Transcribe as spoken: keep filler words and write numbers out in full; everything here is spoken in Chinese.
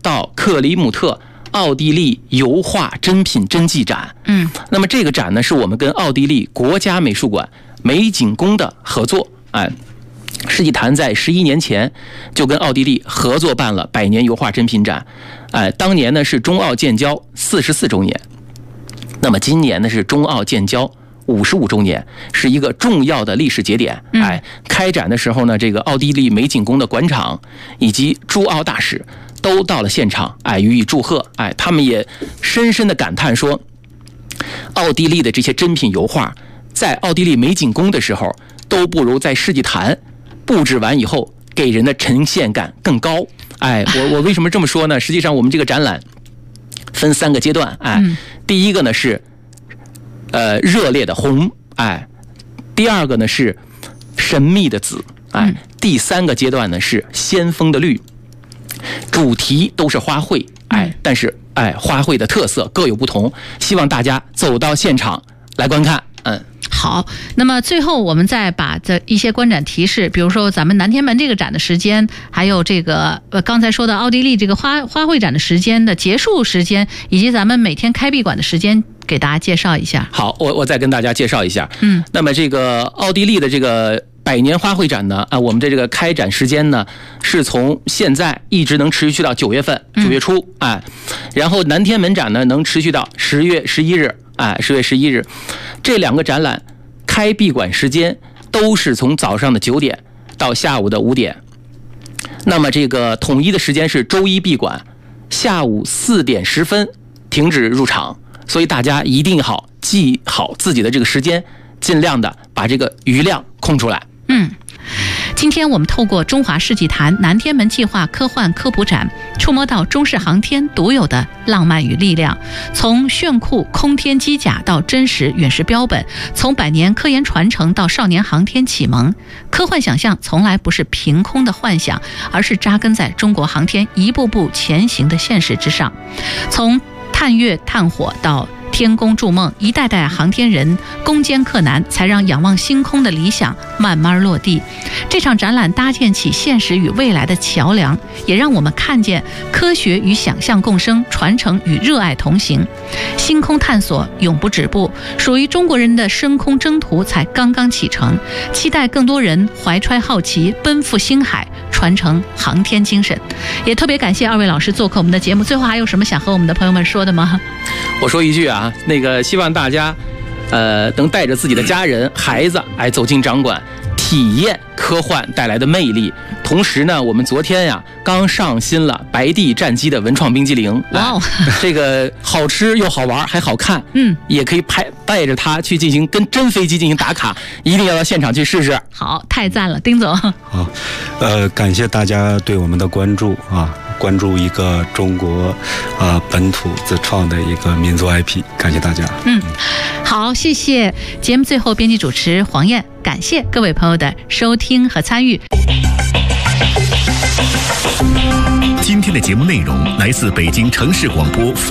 到克里姆特奥地利油画珍品真迹展。 嗯， 那么这个展呢，是我们跟奥地利国家美术馆美景宫的合作。哎，世纪坛在十一年前就跟奥地利合作办了百年油画珍品展。哎，当年呢是中奥建交四十四周年，那么今年呢是中奥建交五十五周年，是一个重要的历史节点。哎，开展的时候呢，这个奥地利美景宫的馆长以及驻奥大使都到了现场，哎，予以祝贺。哎，他们也深深的感叹说，奥地利的这些珍品油画，在奥地利美景宫的时候，都不如在世纪坛布置完以后给人的呈现感更高。哎，我我为什么这么说呢？实际上，我们这个展览分三个阶段。哎，第一个呢是呃热烈的红，哎，第二个呢是神秘的紫，哎，第三个阶段呢是先锋的绿。主题都是花卉，哎，但是哎花卉的特色各有不同，希望大家走到现场来观看。嗯， 好，那么最后我们再把这一些观展提示，比如说咱们南天门这个展的时间，还有这个呃刚才说的奥地利这个花花卉展的时间的结束时间，以及咱们每天开闭馆的时间，给大家介绍一下。 好，我我再跟大家介绍一下。 嗯， 那么这个奥地利的这个百年花卉展呢，啊，我们的这个开展时间呢，是从现在一直能持续到九月份，九月初，哎，然后南天门展呢，能持续到十月十一日，哎，十月十一日，这两个展览开闭馆时间都是从早上的九点到下午的五点。那么这个统一的时间是周一闭馆，下午四点十分停止入场，所以大家一定好记好自己的这个时间，尽量的把这个余量空出来。 嗯，今天我们透过中华世纪坛南天门计划科幻科普展，触摸到中式航天独有的浪漫与力量，从炫酷空天机甲到真实陨石标本，从百年科研传承到少年航天启蒙，科幻想象从来不是凭空的幻想，而是扎根在中国航天一步步前行的现实之上。从探月探火到天宫筑梦，一代代航天人攻坚克难，才让仰望星空的理想慢慢落地。这场展览搭建起现实与未来的桥梁，也让我们看见科学与想象共生，传承与热爱同行。星空探索永不止步，属于中国人的深空征途才刚刚启程。期待更多人怀揣好奇，奔赴星海，传承航天精神。也特别感谢二位老师做客我们的节目。最后还有什么想和我们的朋友们说的吗？ 我说一句啊，那个希望大家，呃，能带着自己的家人、孩子，哎，走进展馆，体验科幻带来的魅力。同时呢，我们昨天呀刚上新了白帝战机的文创冰激凌， 哇哦， 这个好吃又好玩还好看， 嗯， 也可以拍带着它去进行跟真飞机进行打卡，一定要到现场去试试。 好，太赞了，丁总。 好，呃，感谢大家对我们的关注啊。关注一个中国啊、呃、本土自创的一个民族 I P， 感谢大家。 嗯，好，谢谢。节目最后，编辑主持黄燕，感谢各位朋友的收听和参与。 今天的节目内容来自北京城市广播。